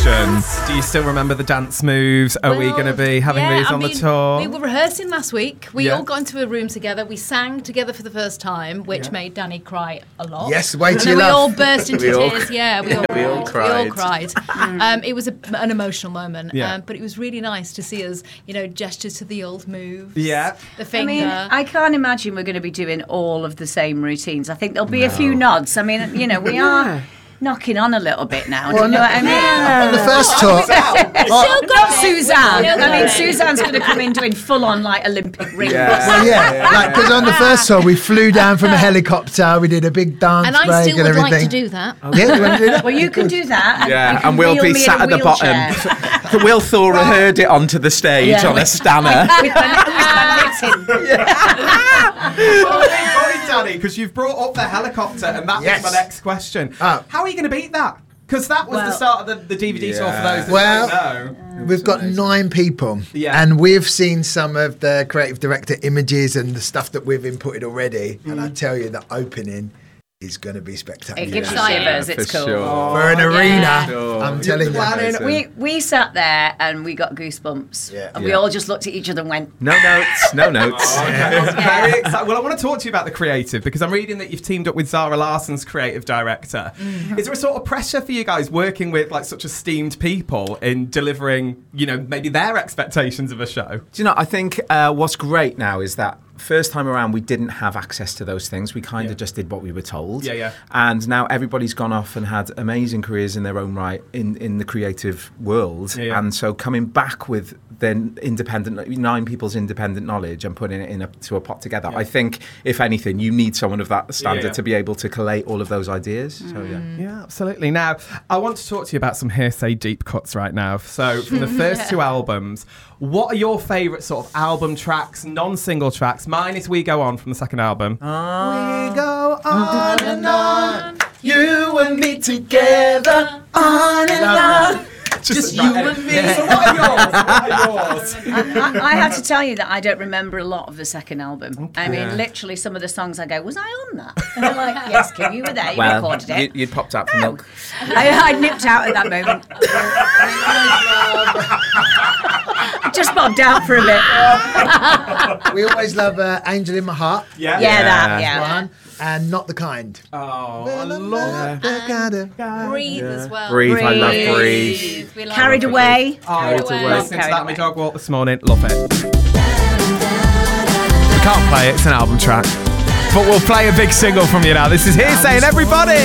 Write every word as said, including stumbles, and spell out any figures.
questions. Do you still remember the dance moves? Are well, we going to be having yeah, these I on mean, the tour? We were rehearsing last week. We yeah. all got into a room together. We sang together for the first time, which yeah. made Danny cry a lot. Yes, way too And then love. we all burst into all, tears. Yeah, we all, we all cried. We all cried. um, it was a, an emotional moment, yeah. um, but it was really nice to see us, you know, gesture to the old moves. Yeah. The finger. I mean, I can't imagine we're going to be doing all of the same routines. I think there'll be no. a few nods. I mean, you know, we yeah. are knocking on a little bit now. Well, do you know no, what I mean? Yeah. On the first tour. Well, not Suzanne. I mean, Suzanne's going to come in doing full-on, like, Olympic rings. Yeah. Well, yeah, yeah. like, because on the first tour, we flew down from a helicopter, we did a big dance and break I still and would everything. like to do that. Oh, yeah, you want to do that? Well, you can do that. And yeah, and we'll be sat at the bottom. Will Thora heard it onto the stage yeah. on a stanner. with my knitting. Danny, because you've brought up the helicopter, and that yes. was my next question. Uh, How are you going to beat that? Because that was well, the start of the, the D V D yeah. tour for those that well, don't know. We've got nine people, yeah. and we've seen some of the creative director images and the stuff that we've inputted already, mm. and I tell you, the opening is going to be spectacular. It gives yeah. you shivers, it's for cool. Sure. Oh, for an arena, yeah. sure. I'm telling you. We we sat there and we got goosebumps. Yeah. And yeah. we all just looked at each other and went, no notes, no notes. Oh, okay. I'm very excited. Well, I want to talk to you about the creative, because I'm reading that you've teamed up with Zara Larsson's creative director. Mm. Is there a sort of pressure for you guys working with like such esteemed people in delivering, you know, maybe their expectations of a show? Do you know, I think uh, what's great now is that first time around, we didn't have access to those things. We kind of yeah. just did what we were told. Yeah, yeah. And now everybody's gone off and had amazing careers in their own right in, in the creative world. Yeah, yeah. And so coming back with then independent, nine people's independent knowledge and putting it into a, a pot together. Yeah. I think, if anything, you need someone of that standard yeah, yeah. to be able to collate all of those ideas. Mm. So yeah. Yeah, absolutely. Now, I want to talk to you about some Hearsay deep cuts right now. So from the first two albums, what are your favourite sort of album tracks, non-single tracks? Mine is We Go On from the second album. Uh, we go on and on, you and me together, on and on. Just, Just you and me. Yeah. So what are yours? What are yours? I, I have to tell you that I don't remember a lot of the second album. Okay. I mean, yeah. literally some of the songs I go, was I on that? And they're like, yes, Kim, you were there, you well, recorded it. You, you'd popped out for milk. I, I nipped out at that moment. Just bobbed out for a bit. We always love uh, Angel in My Heart. Yeah, yeah, that, yeah. One. And Not the Kind. Oh, I love that. Breathe yeah. as well. Breathe, Breathe. I love Breathe. We Carried love Away. Oh, Carried Away. Listening to that on my dog walk this morning. Love it. We can't play it. It's an album track. But we'll play a big single from you now. This is Hearsay and everybody.